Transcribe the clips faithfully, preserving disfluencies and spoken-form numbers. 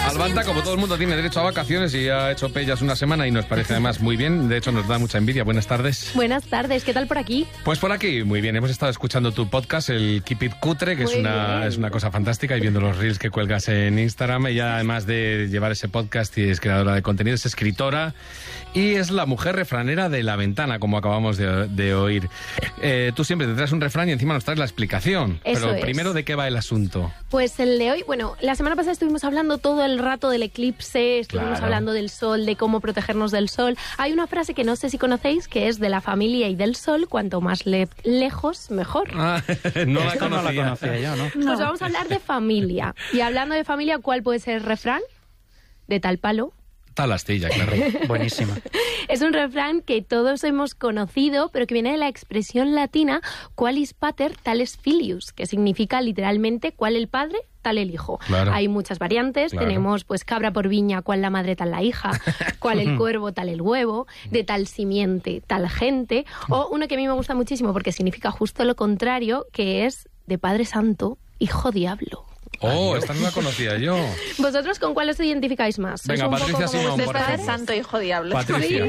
Albanta, como todo el mundo, tiene derecho a vacaciones y ha hecho pellas una semana y nos parece además muy bien. De hecho, nos da mucha envidia. Buenas tardes. Buenas tardes. ¿Qué tal por aquí? Pues por aquí, muy bien. Hemos estado escuchando tu podcast, el Keep It Cutre, que es una, es una cosa fantástica, y viendo los reels que cuelgas en Instagram. Ella, además de llevar ese podcast, y es creadora de contenido, es escritora y es la mujer refranera de La Ventana, como acabamos de, de oír. Eh, tú siempre te traes un refrán y encima nos traes la explicación. Eso Pero es. primero, ¿de qué va el asunto? Pues el de hoy, bueno, la semana pasada estuvimos hablando todo el rato del eclipse, estuvimos Claro. hablando del sol, de cómo protegernos del sol. Hay una frase que no sé si conocéis, que es de la familia y del sol, cuanto más le- lejos, mejor. Ah, no la Esta no la conocía. conocía yo, ¿no? Pues vamos a hablar de familia. Y hablando de familia, ¿cuál puede ser el refrán? De tal palo. Tal astilla, claro. Buenísima. Es un refrán que todos hemos conocido, pero que viene de la expresión latina qualis pater tales filius, que significa literalmente cuál el padre, tal el hijo. Claro. Hay muchas variantes, Claro. tenemos pues cabra por viña, cuál la madre, tal la hija, cuál el cuervo, tal el huevo, de tal simiente, tal gente, o uno que a mí me gusta muchísimo porque significa justo lo contrario, que es de padre santo, hijo diablo. Oh, esta no la conocía yo. ¿Vosotros con cuál os identificáis más? ¿Sois Venga, un poco Patricia como Simón, vuestros por padres? ejemplo. Santo hijo diablo. Patricia.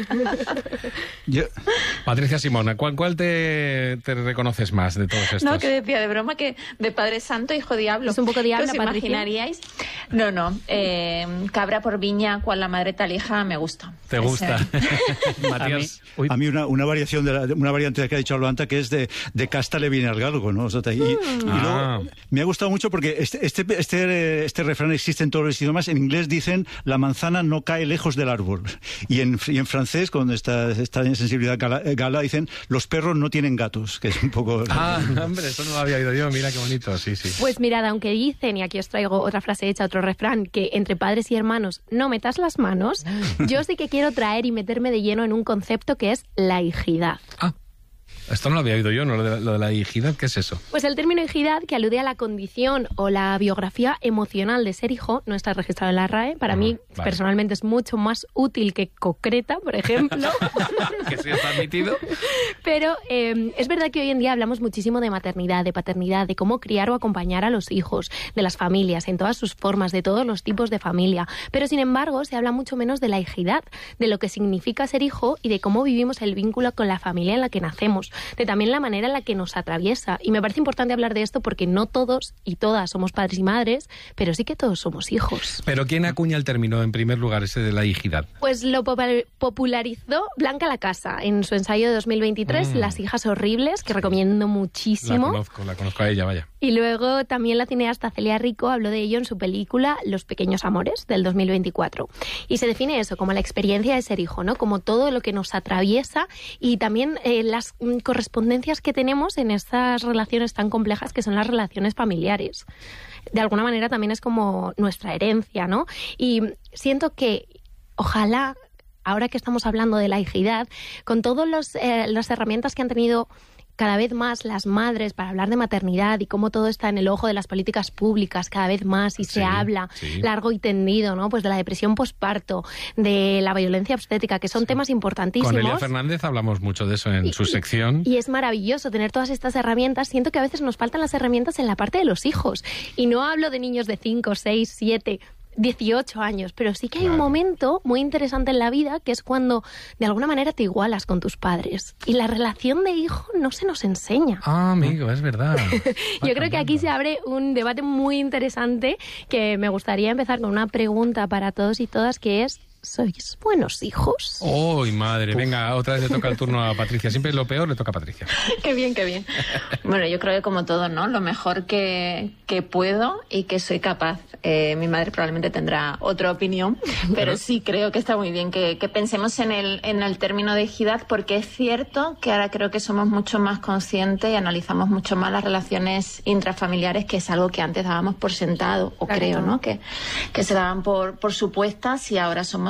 Yo, Patricia Simona, ¿cuál, cuál te, te reconoces más de todos estos? No, que decía de broma que de Padre Santo, hijo diablo. Es un poco diabla, ¿Qué os Patricia? imaginaríais? No, no. Eh, cabra por viña, cual la madre tal hija, me gusta. ¿Te Ese. gusta? a mí, Matías. uy, A mí una, una variación de la, una variante de que ha dicho Albanta, que es de, de casta le viene al galgo, ¿no? O sea, y, y Ah. luego me ha gustado mucho porque este, este, este, este refrán existe en todos los idiomas. En inglés dicen la manzana no cae lejos del árbol. Y en, y en francés, cuando está, está en sensibilidad gala, gala, dicen los perros no tienen gatos, que es un poco... Ah, hombre, eso no lo había oído yo. Mira qué bonito, sí, sí. Pues mirad, aunque dicen, y aquí os traigo otra frase hecha, otro refrán, que entre padres y hermanos no metas las manos, yo sí que quiero traer y meterme de lleno en un concepto que es la hijidad. Ah, esto no lo había oído yo, ¿no? Lo de, lo de la hijidad, ¿qué es eso? Pues el término hijidad, que alude a la condición o la biografía emocional de ser hijo, no está registrado en la R A E. Para Ah, mí, vale. personalmente, es mucho más útil que concreta, por ejemplo. Que sí está admitido. Pero eh, es verdad que hoy en día hablamos muchísimo de maternidad, de paternidad, de cómo criar o acompañar a los hijos, de las familias, en todas sus formas, de todos los tipos de familia. Pero, sin embargo, se habla mucho menos de la hijidad, de lo que significa ser hijo y de cómo vivimos el vínculo con la familia en la que nacemos, de también la manera en la que nos atraviesa. Y me parece importante hablar de esto porque no todos y todas somos padres y madres, pero sí que todos somos hijos. Pero ¿quién acuña el término, en primer lugar, ese de la hijidad? Pues lo popa- popularizó Blanca Lacasa en su ensayo de dos mil veintitrés, Mm. Las hijas horribles, que recomiendo La muchísimo. conozco, la conozco a ella, vaya. Y luego también la cineasta Celia Rico habló de ello en su película Los pequeños amores, del dos mil veinticuatro. Y se define eso como la experiencia de ser hijo, ¿no? Como todo lo que nos atraviesa y también eh, las mm, correspondencias que tenemos en estas relaciones tan complejas que son las relaciones familiares. De alguna manera también es como nuestra herencia, ¿no? Y siento que ojalá, ahora que estamos hablando de la hijidad, con todas eh, las herramientas que han tenido cada vez más las madres para hablar de maternidad y cómo todo está en el ojo de las políticas públicas cada vez más y Sí, se habla sí. largo y tendido, ¿no? Pues de la depresión posparto, de la violencia obstétrica, que son temas importantísimos. Con Elia Fernández hablamos mucho de eso en Y- su y- sección. Y es maravilloso tener todas estas herramientas. Siento que a veces nos faltan las herramientas en la parte de los hijos. Y no hablo de niños de cinco, seis, siete, dieciocho años, pero sí que hay un Claro. momento muy interesante en la vida que es cuando de alguna manera te igualas con tus padres. Y la relación de hijo no se nos enseña. Ah, amigo, es verdad. Yo creo que aquí se abre un debate muy interesante que me gustaría empezar con una pregunta para todos y todas, que es: ¿sois buenos hijos? ¡Uy, madre! Venga, otra vez le toca el turno a Patricia. Siempre lo peor le toca a Patricia. Qué bien, qué bien. Bueno, yo creo que como todo, ¿no? Lo mejor que, que puedo y que soy capaz. Eh, mi madre probablemente tendrá otra opinión, pero sí creo que está muy bien que, que pensemos en el, en el término de hijidad, porque es cierto que ahora creo que somos mucho más conscientes y analizamos mucho más las relaciones intrafamiliares, que es algo que antes dábamos por sentado, o Claro. creo, ¿no? Que, que se daban por, por supuestas, y ahora somos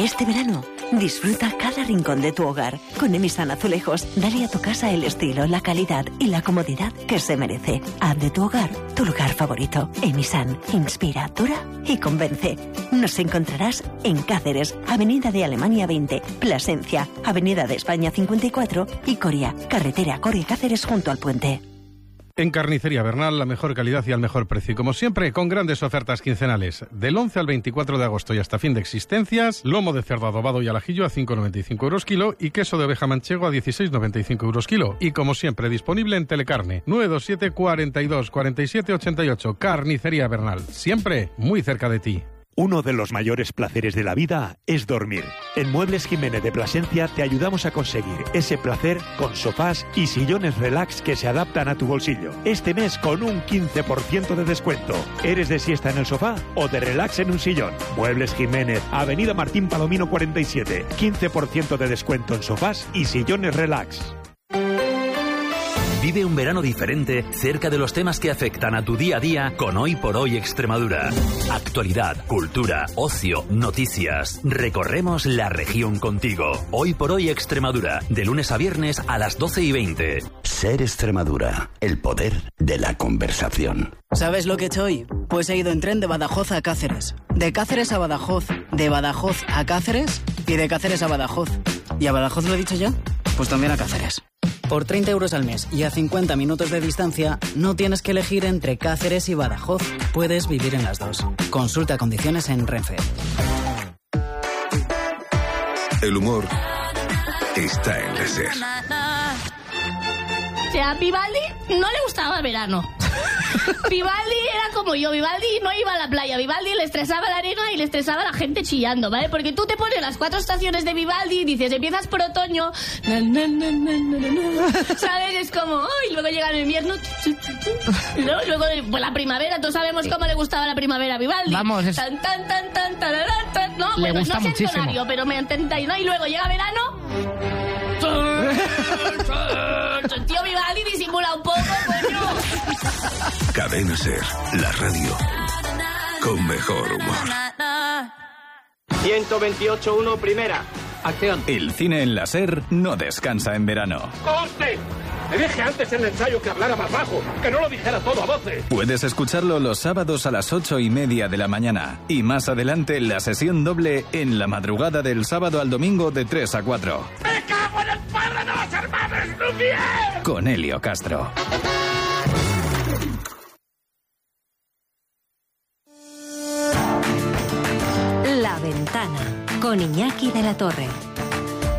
Este verano, disfruta cada rincón de tu hogar. Con Emisan Azulejos, dale a tu casa el estilo, la calidad y la comodidad que se merece. Haz de tu hogar tu lugar favorito. Emisan, inspira, dura y convence. Nos encontrarás en Cáceres, Avenida de Alemania veinte, Plasencia, Avenida de España cincuenta y cuatro y Coria, carretera Coria-Cáceres junto al puente. En Carnicería Bernal, la mejor calidad y al mejor precio. Y como siempre, con grandes ofertas quincenales. Del once al veinticuatro de agosto y hasta fin de existencias, lomo de cerdo adobado y al ajillo a cinco con noventa y cinco euros kilo y queso de oveja manchego a dieciséis con noventa y cinco euros kilo. Y como siempre, disponible en Telecarne. nueve dos siete, cuarenta y dos, cuarenta y siete, ochenta y ocho. Carnicería Bernal. Siempre muy cerca de ti. Uno de los mayores placeres de la vida es dormir. En Muebles Jiménez de Plasencia te ayudamos a conseguir ese placer con sofás y sillones relax que se adaptan a tu bolsillo. Este mes con un quince por ciento de descuento. ¿Eres de siesta en el sofá o de relax en un sillón? Muebles Jiménez, Avenida Martín Palomino cuarenta y siete. quince por ciento de descuento en sofás y sillones relax. Vive un verano diferente cerca de los temas que afectan a tu día a día con Hoy por Hoy Extremadura. Actualidad, cultura, ocio, noticias. Recorremos la región contigo. Hoy por Hoy Extremadura, de lunes a viernes a las doce y veinte. Ser Extremadura, el poder de la conversación. ¿Sabes lo que he hecho hoy? Pues he ido en tren de Badajoz a Cáceres. De Cáceres a Badajoz, de Badajoz a Cáceres y de Cáceres a Badajoz. ¿Y a Badajoz lo he dicho ya? Pues también a Cáceres. Por treinta euros al mes y a cincuenta minutos de distancia, no tienes que elegir entre Cáceres y Badajoz. Puedes vivir en las dos. Consulta condiciones en Renfe. El humor está en la SER. O sea, a Vivaldi no le gustaba el verano. Vivaldi era como yo. Vivaldi no iba a la playa. Vivaldi le estresaba la arena y le estresaba la gente chillando, ¿vale? Porque tú te pones las cuatro estaciones de Vivaldi y dices, empiezas por otoño, na, na, na, na, na, na, ¿sabes? Es como, ay, luego llega el invierno, y luego, luego pues la primavera. Todos sabemos cómo le gustaba la primavera a Vivaldi. Vamos, es... tan, tan, tan, tan, tararán, tan. No, le bueno, gusta no sé muchísimo. Tonario, pero me entendéis, ¿no? Y luego llega verano. Tío Vivaldi disimula un poco, coño. Cadena SER, la radio con mejor humor. ciento veintiocho punto uno, primera. Acción. El cine en la SER no descansa en verano. ¡Conste! Le dije antes en el ensayo que hablara más bajo, que no lo dijera todo a voces. Puedes escucharlo los sábados a las ocho y media de la mañana. Y más adelante la sesión doble en la madrugada del sábado al domingo de tres a cuatro. ¡Me cago en el padre de los hermanos Lumière! Con Helio Castro. La Ventana, con Iñaki de la Torre.